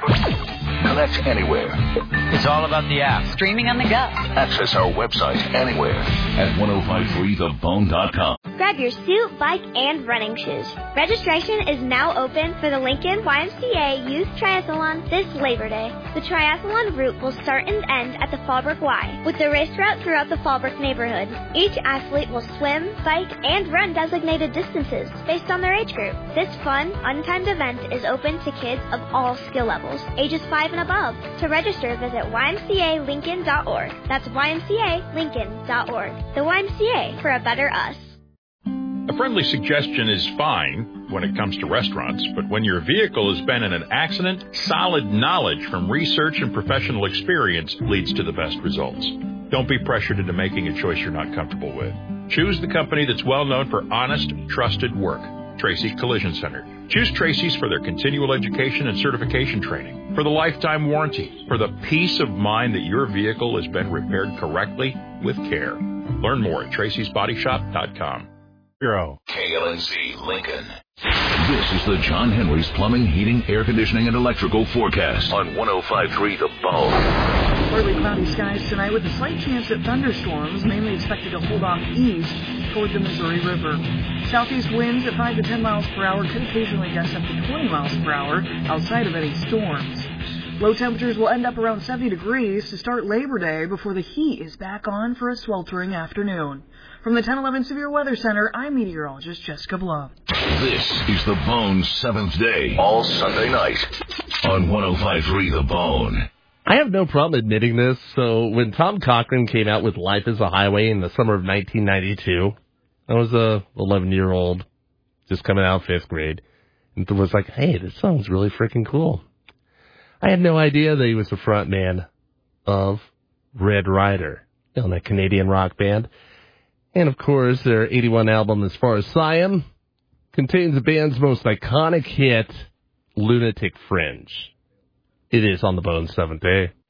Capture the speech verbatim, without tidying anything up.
Connect anywhere. It's all about the app. Streaming on the go. Access our website anywhere at ten fifty-three the bone dot com. Grab your suit, bike, and running shoes. Registration is now open for the Lincoln Y M C A Youth Triathlon this Labor Day. The triathlon route will start and end at the Fallbrook Y, with the race route throughout the Fallbrook neighborhood. Each athlete will swim, bike, and run designated distances based on their age group. This fun, untimed event is open to kids of all skill levels, ages five and above. To register, visit Y M C A Lincoln dot org. That's Y M C A Lincoln dot org. The Y M C A for a better us. A friendly suggestion is fine when it comes to restaurants, but when your vehicle has been in an accident, solid knowledge from research and professional experience leads to the best results. Don't be pressured into making a choice you're not comfortable with. Choose the company that's well known for honest, trusted work. Tracy Collision Center. Choose Tracy's for their continual education and certification training, for the lifetime warranty, for the peace of mind that your vehicle has been repaired correctly with care. Learn more at tracys body shop dot com. K L N Z Lincoln. This is the John Henry's Plumbing, Heating, Air Conditioning, and Electrical Forecast on ten fifty-three The Bone. Partly cloudy skies tonight with a slight chance at thunderstorms, mainly expected to hold off east toward the Missouri River. Southeast winds at five to ten miles per hour could occasionally gust up to twenty miles per hour outside of any storms. Low temperatures will end up around seventy degrees to start Labor Day before the heat is back on for a sweltering afternoon. From the ten eleven Severe Weather Center, I'm meteorologist Jessica Blum. This is The Bone's seventh day, all Sunday night on ten fifty-three The Bone. I have no problem admitting this. So when Tom Cochran came out with Life is a Highway in the summer of nineteen ninety-two, I was a eleven-year-old just coming out of fifth grade, and was like, hey, this song's really freaking cool. I had no idea that he was the front man of Red Rider, you know, that Canadian rock band. And, of course, their eighty-one album, As Far as Siam, contains the band's most iconic hit, Lunatic Fringe. It is on the Bone's seventh day.